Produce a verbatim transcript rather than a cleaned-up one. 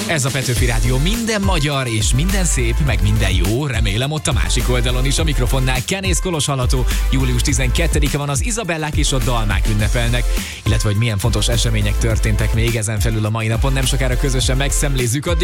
Ez a Petőfi Rádió, minden magyar és minden szép, meg minden jó. Remélem ott a másik oldalon is a mikrofonnál Kenész Kolos hallható. július tizenkettedike van, az Izabellák és a dalmák ünnepelnek, illetve hogy milyen fontos események történtek még ezen felül a mai napon. Nem sokára közösen megszemlézzük. Addig